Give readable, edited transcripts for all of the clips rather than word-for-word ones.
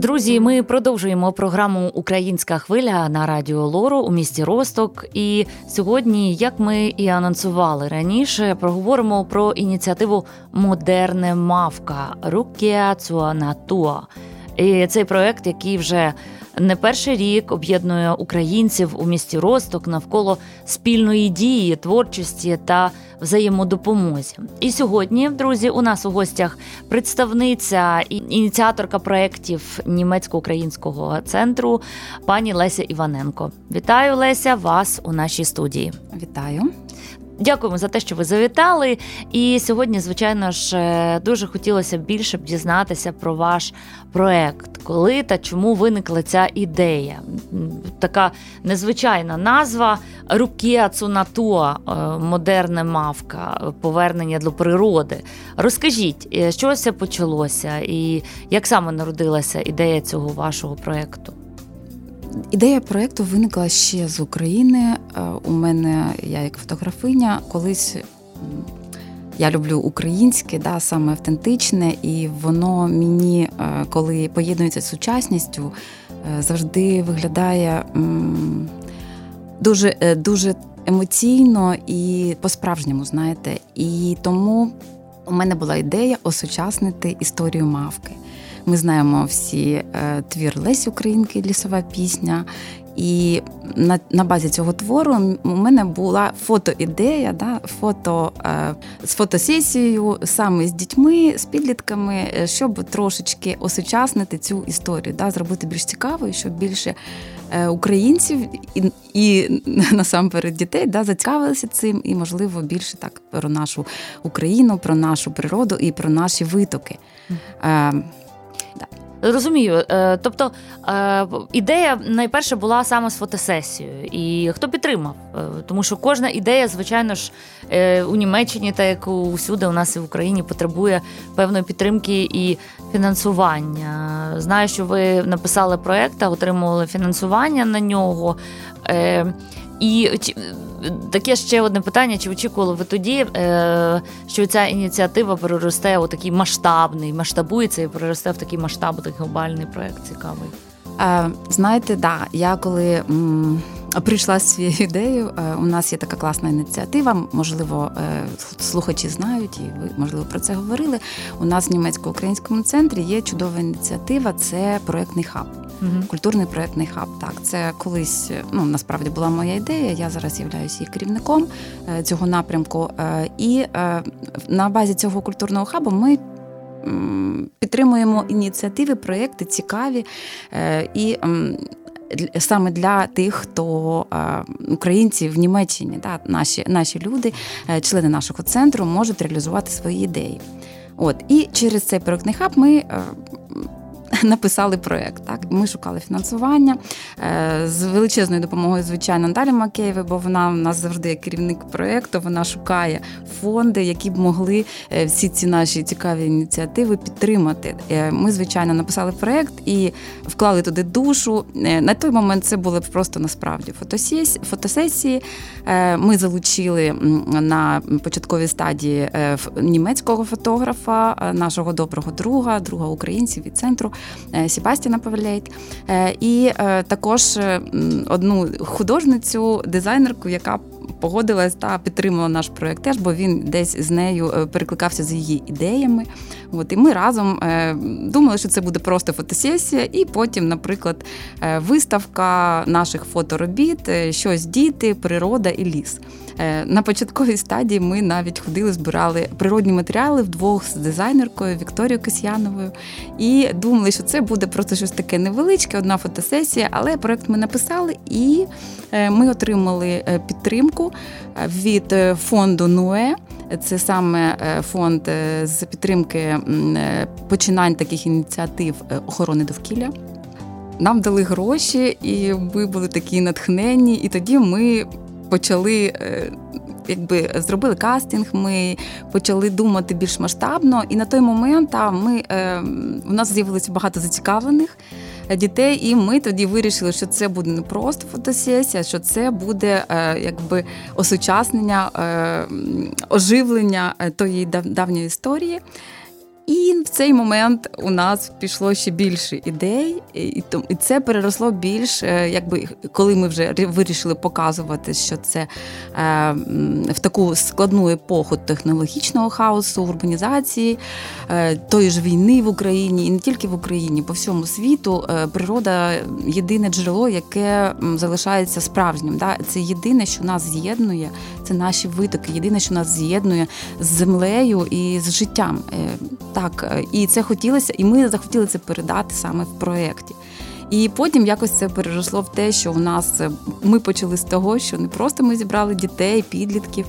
Друзі, ми продовжуємо програму «Українська хвиля» на Радіо Лору у місті Росток. І сьогодні, як ми і анонсували раніше, проговоримо про ініціативу «Модерне Мавка» «Руккія цуа натуа». І цей проект, який вже не перший рік об'єднує українців у місті Росток навколо спільної дії, творчості та взаємодопомозі. І сьогодні, друзі, у нас у гостях представниця і ініціаторка проєктів німецько-українського центру пані Леся Іваненко. Вітаю, Леся, вас у нашій студії. Вітаю. Дякуємо за те, що ви завітали. І сьогодні, звичайно ж, дуже хотілося більше б дізнатися про ваш проект. Коли та чому виникла ця ідея? Така незвичайна назва «Руккія цуа натуа» – «Модерне Мавка», повернення до природи. Розкажіть, з чого це почалося і як саме народилася ідея цього вашого проекту? Ідея проєкту виникла ще з України. У мене, я як фотографиня, колись я люблю українське, саме автентичне, і воно мені, коли поєднується з сучасністю, завжди виглядає дуже, дуже емоційно і по-справжньому, знаєте. І тому у мене була ідея осучаснити історію мавки. Ми знаємо всі твір Лесі Українки «Лісова пісня». І на базі цього твору у мене була фотоідея, з фотосесією саме з дітьми, з підлітками, щоб трошечки осучаснити цю історію, зробити більш цікавою, щоб більше українців і насамперед дітей зацікавилися цим і, можливо, більше так про нашу Україну, про нашу природу і про наші витоки. Розумію. Тобто ідея найперше була саме з фотосесією. І хто підтримав? Тому що кожна ідея, звичайно ж, у Німеччині, та як усюди у нас і в Україні, потребує певної підтримки і фінансування. Знаю, що ви написали проєкт та отримували фінансування на нього. І таке ще одне питання, чи очікували ви тоді, що ця ініціатива переросте у такий масштабується і переросте в такий масштаб, такий глобальний проєкт цікавий? Знаєте, я коли прийшла з цією ідеєю, у нас є така класна ініціатива, можливо, слухачі знають, і ви, можливо, про це говорили. У нас в німецько-українському центрі є чудова ініціатива, це проєктний хаб. Культурний проєктний хаб. Так, це колись, насправді була моя ідея, я зараз являюся її керівником цього напрямку. І на базі цього культурного хабу ми підтримуємо ініціативи, проєкти цікаві і саме для тих, хто українці в Німеччині, наші люди, члени нашого центру, можуть реалізувати свої ідеї. І через цей проєктний хаб ми написали проєкт. Ми шукали фінансування з величезною допомогою, звичайно, Наталі Макеєвої, бо вона у нас завжди є керівник проєкту, вона шукає фонди, які б могли всі ці наші цікаві ініціативи підтримати. Ми, звичайно, написали проєкт і вклали туди душу. На той момент це були просто насправді фотосесії. Ми залучили на початковій стадії німецького фотографа, нашого доброго друга українців від центру, Себастьяна Павелейт, і також одну художницю, дизайнерку, яка погодилась та підтримала наш проєкт теж, бо він десь з нею перекликався з її ідеями. І ми разом думали, що це буде просто фотосесія, і потім, наприклад, виставка наших фоторобіт, щось діти, природа і ліс. На початковій стадії ми навіть ходили, збирали природні матеріали вдвох з дизайнеркою Вікторією Касьяновою і думали, що це буде просто щось таке невеличке, одна фотосесія, але проєкт ми написали і ми отримали підтримку від фонду НУЕ. Це саме фонд з підтримки починань таких ініціатив охорони довкілля. Нам дали гроші, і ми були такі натхненні, і тоді ми почали, зробили кастинг, ми почали думати більш масштабно, і на той момент у нас з'явилося багато зацікавлених дітей, і ми тоді вирішили, що це буде не просто фотосесія, що це буде осучаснення, оживлення тої давньої історії. І І в цей момент у нас пішло ще більше ідей, і це переросло більш, якби, коли ми вже вирішили показувати, що це в таку складну епоху технологічного хаосу, урбанізації, тої ж війни в Україні, і не тільки в Україні, по всьому світу, природа – єдине джерело, яке залишається справжнім. Це єдине, що нас з'єднує, це наші витоки, єдине, що нас з'єднує з землею і з життям. Так, і це хотілося, і ми захотіли це передати саме в проєкті. І потім якось це переросло в те, що ми почали з того, що не просто ми зібрали дітей, підлітків,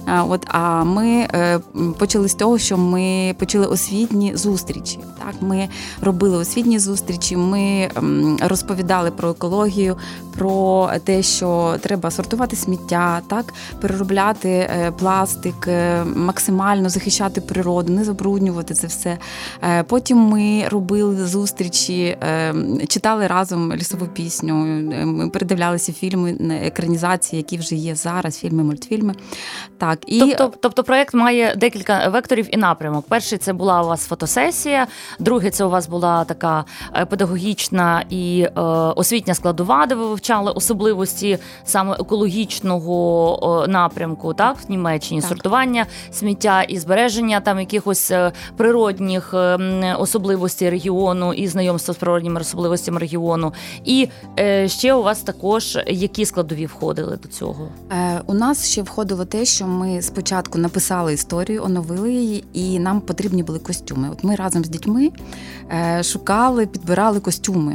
а ми почали з того, що ми почали освітні зустрічі. Так, ми робили освітні зустрічі, ми розповідали про екологію, про те, що треба сортувати сміття, так, переробляти пластик, максимально захищати природу, не забруднювати це все. Потім ми робили зустрічі, читали разом лісову пісню, ми передивлялися фільми, екранізації, які вже є зараз, фільми, мультфільми. Так, Тобто проєкт має декілька векторів і напрямок. Перший – це була у вас фотосесія, другий – це у вас була така педагогічна і освітня складова, де ви вивчали особливості саме екологічного напрямку, так, в Німеччині, сортування сміття і збереження там якихось природних особливостей регіону і знайомства з природніми особливостями регіону. І ще у вас також які складові входили до цього? У нас ще входило те, що ми спочатку написали історію, оновили її, і нам потрібні були костюми. От ми разом з дітьми шукали, підбирали костюми.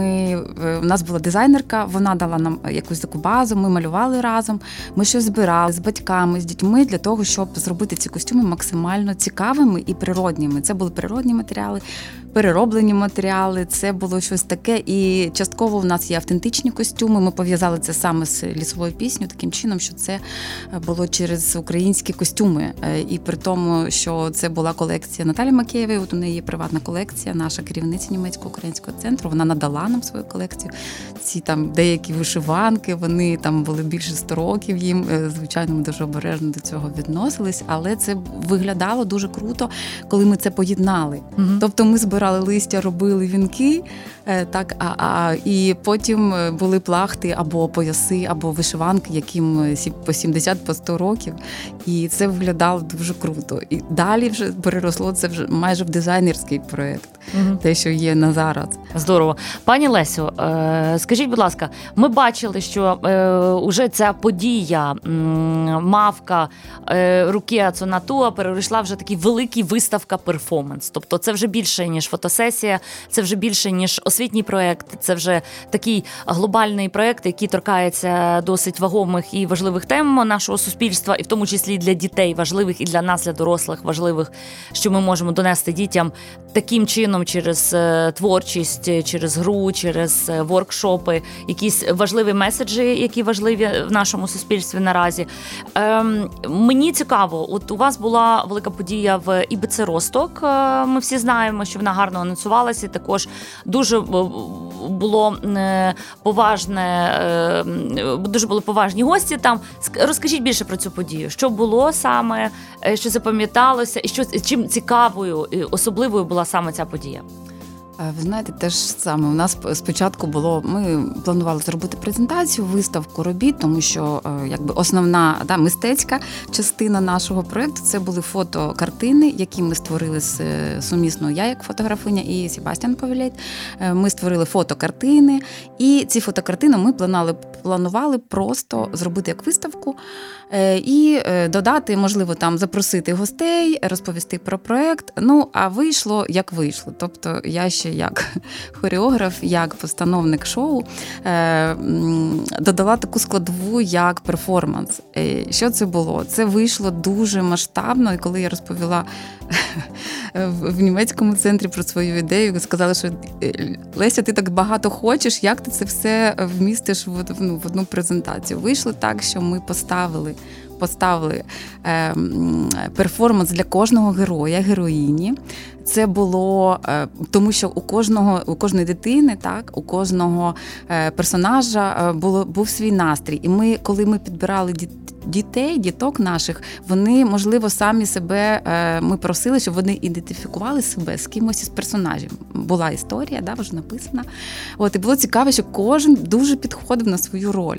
У нас була дизайнерка, вона дала нам якусь таку базу, ми малювали разом, ми щось збирали з батьками, з дітьми для того, щоб зробити ці костюми максимально цікавими і природніми. Це були природні матеріали, перероблені матеріали, це було щось таке. І частково в нас є автентичні костюми, ми пов'язали це саме з лісовою піснею, таким чином, що це було через українські костюми. І при тому, що це була колекція Наталі Макеєвої, от у неї є приватна колекція, наша керівниця німецько-українського центру, вона надала нам свою колекцію. Ці там деякі вишиванки, вони там були більше 100 років їм, звичайно, ми дуже обережно до цього відносились, але це виглядало дуже круто, коли ми це поєднали. Угу. Тобто ми збирали листя, робили вінки, так, і потім були плахти або пояси, або вишиванки, яким по 70, по 100 років. І це виглядало дуже круто. І далі вже переросло це вже майже в дизайнерський проєкт, те, що є на зараз. Здорово. Пані Лесю, скажіть, будь ласка, ми бачили, що уже ця подія, мавка Рукіа Цонатуа перейшла вже такий великий виставка-перформанс. Тобто це вже більше, ніж фотосесія, це вже більше, ніж освітній проєкт, це вже такий глобальний проєкт, який торкається досить вагомих і важливих тем нашого суспільства, і в тому числі для дітей важливих, і для нас, для дорослих важливих, що ми можемо донести дітям таким чином через творчість, через гру, через воркшопи, якісь важливі меседжі, які важливі в нашому суспільстві наразі. Мені цікаво, от у вас була велика подія в ІБЦ Росток, ми всі знаємо, що вона гарно анонсувалася, також дуже було дуже були поважні гості там. Розкажіть більше про цю подію. Що було саме, що запам'яталося, і чим цікавою, особливою була саме ця подія? Ви знаєте, те ж саме. У нас спочатку ми планували зробити презентацію, виставку робіт, тому що якби основна мистецька частина нашого проєкту – це були фотокартини, які ми створили сумісно, я як фотографиня і Себастьян Повілейт. Ми створили фотокартини, і ці фотокартини ми планували просто зробити як виставку і додати, можливо, там запросити гостей, розповісти про проєкт. Ну, а вийшло, як вийшло. Тобто я ще як хореограф, як постановник шоу додала таку складову, як перформанс. Що це було? Це вийшло дуже масштабно, і коли я розповіла в німецькому центрі про свою ідею, сказали, що Леся, ти так багато хочеш, як ти це все вмістиш в одну презентацію? Вийшло так, що ми поставили поставили перформанс для кожного героя, героїні. Це було, тому що у кожної дитини, так, у кожного персонажа був свій настрій. І коли ми підбирали діток наших, вони, можливо, самі себе, ми просили, щоб вони ідентифікували себе з кимось із персонажів. Була історія, да, вже написана. І було цікаво, що кожен дуже підходив на свою роль.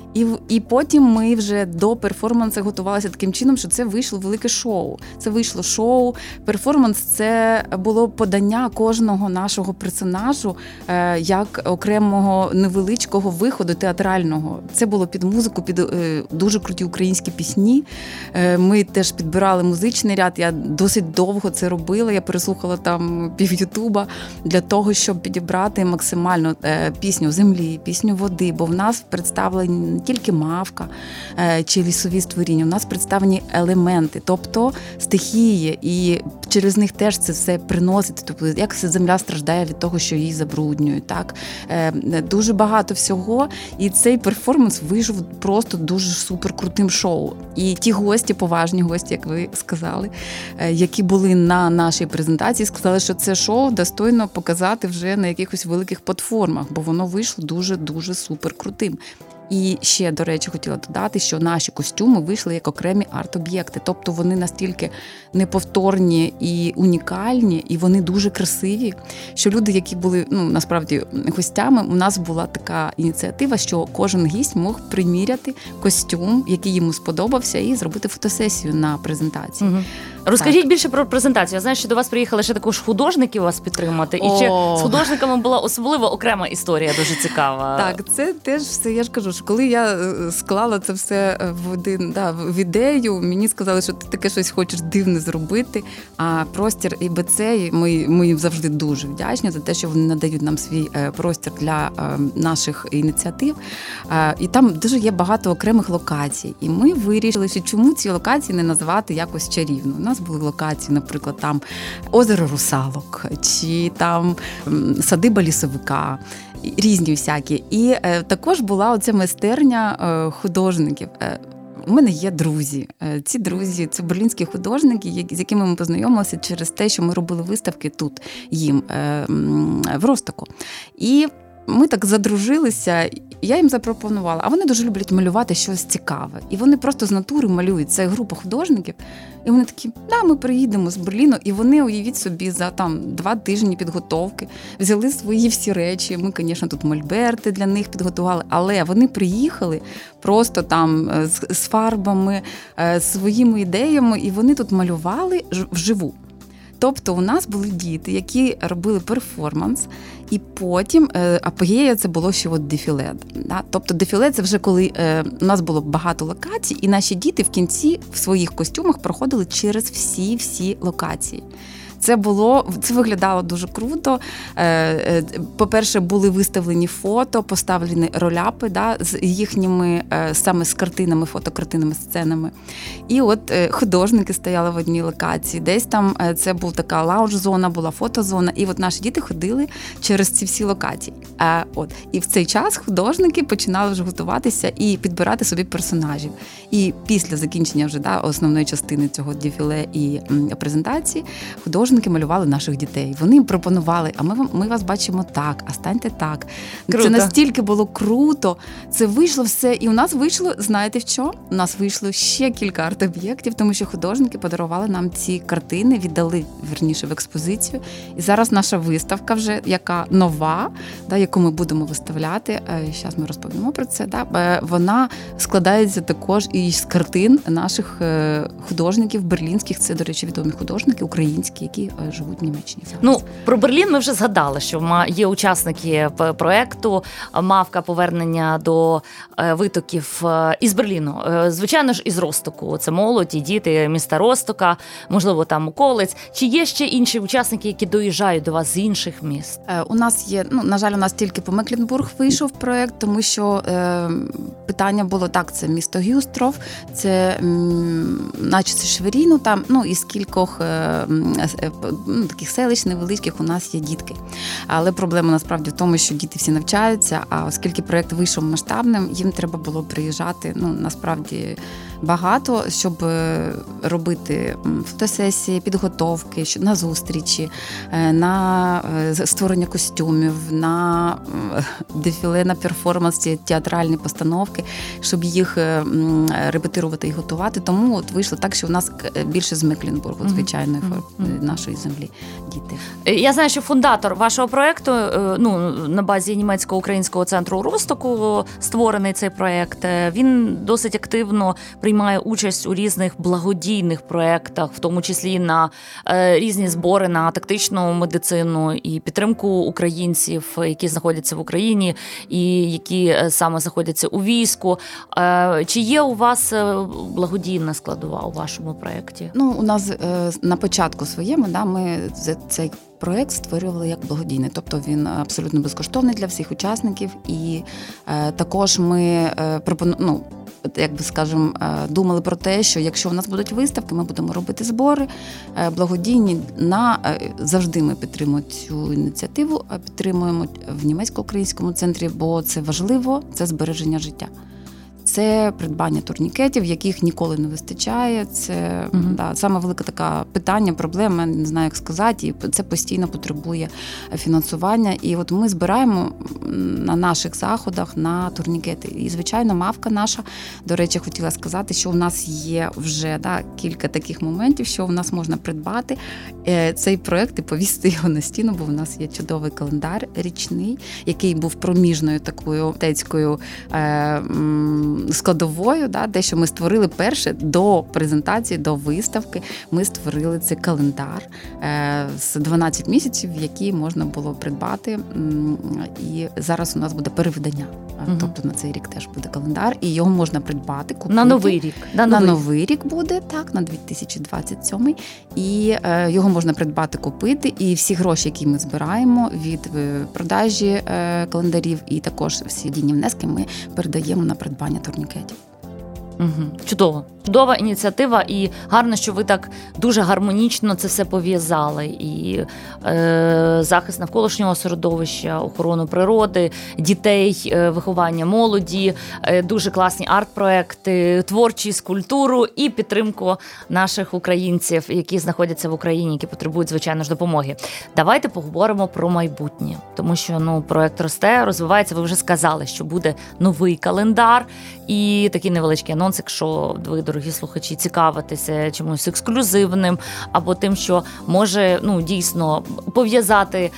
І потім ми вже до перформансу готувалися таким чином, що це вийшло велике шоу. Це вийшло шоу. Перформанс – це було подання кожного нашого персонажу як окремого невеличкого виходу театрального. Це було під музику, під дуже круті українські пісні. Ми теж підбирали музичний ряд. Я досить довго це робила. Я переслухала там пів Ютуба для того, щоб підібрати максимально пісню землі, пісню води, бо в нас представлені не тільки мавка чи лісові створіння, у нас представлені елементи, тобто стихії, і через них теж це все приносить, тобто як земля страждає від того, що її забруднюють, так? Дуже багато всього, і цей перформанс вийшов просто дуже суперкрутим шоу. І ті гості, поважні гості, як ви сказали, які були на нашій презентації, сказали, що це шоу достойно показати вже на якихось великих платформах, бо воно вийшло дуже-дуже суперкрутим. І ще, до речі, хотіла додати, що наші костюми вийшли як окремі арт-об'єкти. Тобто вони настільки неповторні і унікальні, і вони дуже красиві, що люди, які були, насправді, гостями, у нас була така ініціатива, що кожен гість мог приміряти костюм, який йому сподобався, і зробити фотосесію на презентації. Угу. Розкажіть більше про презентацію. Я знаю, що до вас приїхали ще також художники вас підтримати. І ще з художниками була особливо окрема історія, дуже цікава. Так, це теж все, я ж кажу, що коли я склала це все в ідею, мені сказали, що ти таке щось хочеш дивне зробити, а простір ІБЦ, ми їм завжди дуже вдячні за те, що вони надають нам свій простір для наших ініціатив. І там дуже є багато окремих локацій. І ми вирішили, що чому ці локації не назвати якось чарівно. У нас були локації, наприклад, там озеро Русалок, чи там садиба лісовика, різні всякі. І також була оця майстерня художників. У мене є друзі. Ці друзі – це берлінські художники, з якими ми познайомилися через те, що ми робили виставки тут їм в Ростоку. І ми так задружилися, я їм запропонувала, а вони дуже люблять малювати щось цікаве. І вони просто з натури малюють. Це група художників. І вони такі, ми приїдемо з Берліну. І вони, уявіть собі, за 2 тижні підготовки взяли свої всі речі. Ми, звісно, тут мольберти для них підготували. Але вони приїхали просто там з фарбами, своїми ідеями, і вони тут малювали вживу. Тобто у нас були діти, які робили перформанс, і потім апогея це було ще дефіле. Да? Тобто дефіле – це вже коли у нас було багато локацій, і наші діти в кінці в своїх костюмах проходили через всі локації. Це виглядало дуже круто. По-перше, були виставлені фото, поставлені роляпи, да, з їхніми саме з картинами, фотокартинами, сценами. І художники стояли в одній локації. Десь там це була така лаунж-зона, була фотозона. І наші діти ходили через ці всі локації. І в цей час художники починали вже готуватися і підбирати собі персонажів. І після закінчення вже основної частини цього дефіле і презентації художники малювали наших дітей. Вони пропонували, а ми вас бачимо так, а станьте так. Круто. Це настільки було круто. Це вийшло все. І у нас вийшло, знаєте в що? У нас вийшло ще кілька арт-об'єктів, тому що художники подарували нам ці картини, віддали, вірніше, в експозицію. І зараз наша виставка вже, яка нова, яку ми будемо виставляти, зараз ми розповімо про це, вона складається також із картин наших художників берлінських. Це, до речі, відомі художники українські, які живуть в Німеччині. Про Берлін ми вже згадали, що є учасники проєкту «Мавка. Повернення до витоків» із Берліну. Звичайно ж, із Ростоку. Це молодь і діти міста Ростока, можливо, там околиць. Чи є ще інші учасники, які доїжджають до вас з інших міст? У нас є, на жаль, у нас тільки по Мекленбург вийшов проєкт, тому що питання було так, це місто Гюстров, це наче Шверіну там, із кількох таких селищ невеличких у нас є дітки. Але проблема насправді в тому, що діти всі навчаються, а оскільки проєкт вийшов масштабним, їм треба було приїжджати, насправді, багато, щоб робити фотосесії, підготовки, на зустрічі, на створення костюмів, на дефіле, на перформанс, театральні постановки, щоб їх репетирувати і готувати. Тому от вийшло так, що у нас більше з Мекленбургу, звичайної нашої землі діти. Я знаю, що фундатор вашого проєкту, на базі німецько-українського центру у Ростоку створений цей проєкт. Він досить активно приймає участь у різних благодійних проєктах, в тому числі на різні збори на тактичну медицину і підтримку українців, які знаходяться в Україні і які саме знаходяться у війську. Чи є у вас благодійна складова у вашому проєкті? У нас на початку своєму, ми цей проєкт створювали як благодійний, тобто він абсолютно безкоштовний для всіх учасників, і також ми думали про те, що якщо у нас будуть виставки, ми будемо робити збори благодійні. Завжди ми підтримуємо цю ініціативу, підтримуємо в німецько-українському центрі, бо це важливо, це збереження життя. Це придбання турнікетів, яких ніколи не вистачає. Це саме велике таке питання, проблема, не знаю, як сказати, і це постійно потребує фінансування. І от ми збираємо на наших заходах на турнікети. І, звичайно, мавка наша, до речі, хотіла сказати, що у нас є вже кілька таких моментів, що у нас можна придбати цей проєкт і повісити його на стіну, бо у нас є чудовий календар річний, який був проміжною такою мистецькою складовою, те, що ми створили перше до презентації, до виставки, ми створили цей календар з 12 місяців, які можна було придбати. І зараз у нас буде перевидання. Тобто на цей рік теж буде календар, і його можна придбати, купити. На Новий рік. На Новий рік буде, на 2027. І його можна придбати, купити. І всі гроші, які ми збираємо від продажі календарів, і також всі дійні внески ми передаємо на придбання турнікетів. Чудово. Чудова ініціатива, і гарно, що ви так дуже гармонічно це все пов'язали. І захист навколишнього середовища, охорону природи, дітей, виховання молоді, дуже класні арт-проекти, творчість, культуру і підтримку наших українців, які знаходяться в Україні, які потребують, звичайно ж, допомоги. Давайте поговоримо про майбутнє, тому що проект росте, розвивається. Ви вже сказали, що буде новий календар і такий невеличкий анонс, якщо ви, дорогі слухачі, цікавитеся чимось ексклюзивним або тим, що може дійсно пов'язати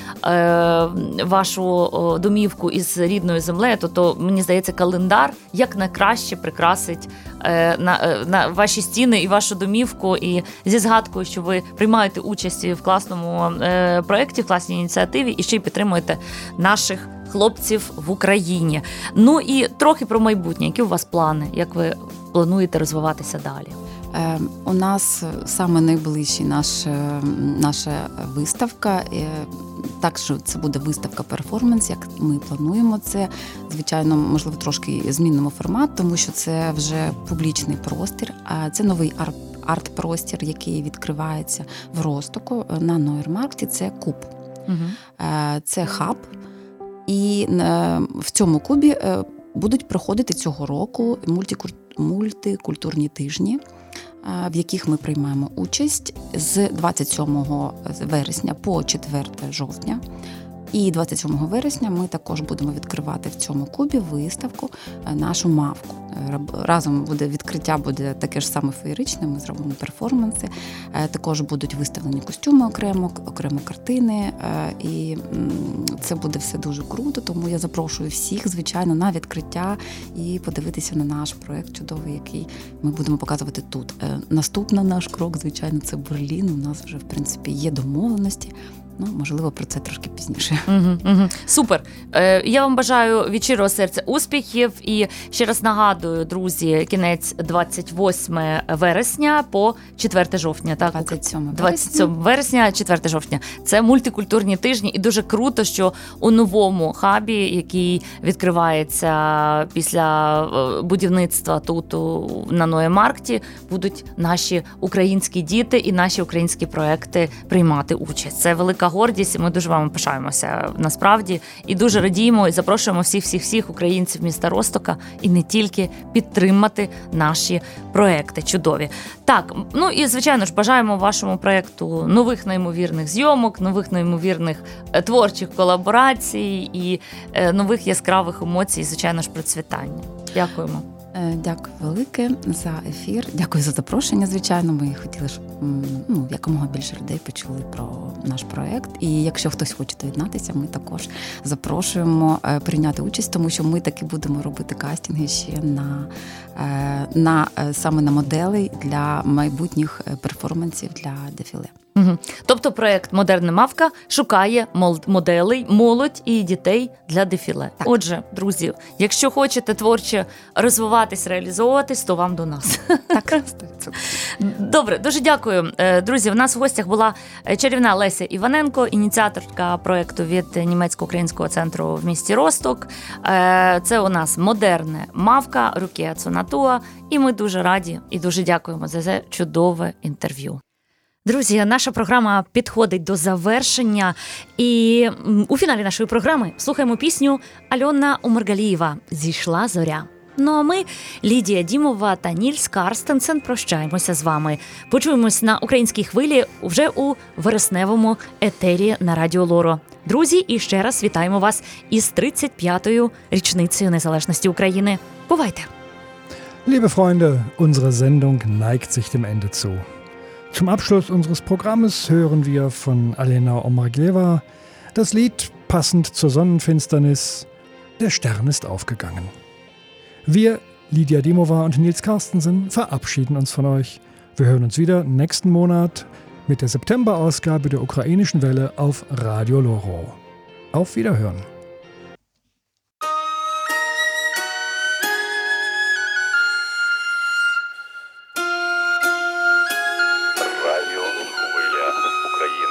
вашу домівку із рідною землею, то мені здається, календар якнайкраще прикрасить на ваші стіни і вашу домівку, і зі згадкою, що ви приймаєте участь в класному проєкті, в класній ініціативі і ще й підтримуєте наших хлопців в Україні. І трохи про майбутнє. Які у вас плани? Як ви плануєте розвиватися далі? У нас саме найближча наша виставка. Так, що це буде виставка-перформанс, як ми плануємо це. Звичайно, можливо, трошки змінимо формат, тому що це вже публічний простір, а це новий арт-простір, який відкривається в Ростоку на Нойермаркті. Це куб. Це хаб. І в цьому кубі будуть проходити цього року мультикультурні тижні, в яких ми приймаємо участь з 27 вересня по 4 жовтня. І 27 вересня ми також будемо відкривати в цьому кубі виставку нашу мавку. Разом буде відкриття, буде таке ж саме феєричне, ми зробимо перформанси. Також будуть виставлені костюми окремо картини. І це буде все дуже круто, тому я запрошую всіх, звичайно, на відкриття і подивитися на наш проєкт чудовий, який ми будемо показувати тут. Наступний наш крок, звичайно, це Берлін. У нас вже, в принципі, є домовленості. Можливо, про це трошки пізніше. Супер. Я вам бажаю від щирого серця успіхів. І ще раз нагадую, друзі, кінець 28 вересня по 4 жовтня. Так? 27 вересня, 4 жовтня. Це мультикультурні тижні. І дуже круто, що у новому хабі, який відкривається після будівництва тут на Ноє-Маркті, будуть наші українські діти і наші українські проекти приймати участь. Це велика гордість, і ми дуже вами пишаємося насправді. І дуже радіємо і запрошуємо всіх українців міста Ростока і не тільки підтримати наші проекти чудові. Так, і звичайно ж бажаємо вашому проекту нових неймовірних зйомок, нових неймовірних творчих колаборацій і нових яскравих емоцій, звичайно ж, процвітання. Дякуємо. Дякую велике за ефір. Дякую за запрошення, звичайно. Ми хотіли, щоб якомога більше людей почули про наш проект. І якщо хтось хоче доєднатися, ми також запрошуємо прийняти участь, тому що ми таки будемо робити кастинги ще саме на моделей для майбутніх перформансів для дефіле. Тобто проект «Модерна мавка» шукає моделей, молодь і дітей для дефіле. Так. Отже, друзі, якщо хочете творчо розвиватись, реалізовуватись, то вам до нас. Так. Добре, дуже дякую. Друзі, в нас в гостях була чарівна Леся Іваненко, ініціаторка проекту від Німецько-українського центру в місті Росток. Це у нас «Модерна мавка» Рукія Цунатуа. І ми дуже раді і дуже дякуємо за це чудове інтерв'ю. Друзі, наша програма підходить до завершення, і у фіналі нашої програми слухаємо пісню Альона Омаргалієва «Зійшла зоря». Ну а ми, Лідія Дімова та Нільс Карстенсен, прощаємося з вами. Почуємось на українській хвилі вже у вересневому етері на Радіо Лоро. Друзі, і ще раз вітаємо вас із 35-ю річницею незалежності України. Бувайте! Liebe Freunde, unsere Sendung neigt sich dem Ende zu. Zum Abschluss unseres Programmes hören wir von Alena Omargaleva das Lied passend zur Sonnenfinsternis Der Stern ist aufgegangen. Wir, Lidia Dimova und Nils Carstensen, verabschieden uns von euch. Wir hören uns wieder nächsten Monat mit der September-Ausgabe der Ukrainischen Welle auf Radio Loro. Auf Wiederhören!